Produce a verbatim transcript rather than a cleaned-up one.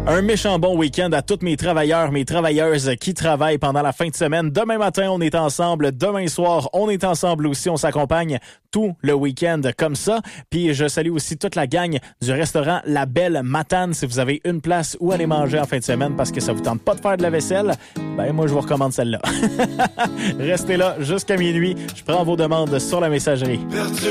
Un méchant bon week-end à tous mes travailleurs, mes travailleuses qui travaillent pendant la fin de semaine. Demain matin, on est ensemble. Demain soir, on est ensemble aussi. On s'accompagne tout le week-end comme ça. Puis je salue aussi toute la gang du restaurant La Belle Matane. Si vous avez une place où aller manger en fin de semaine parce que ça vous tente pas de faire de la vaisselle, ben moi, je vous recommande celle-là. Restez là jusqu'à minuit. Je prends vos demandes sur la messagerie.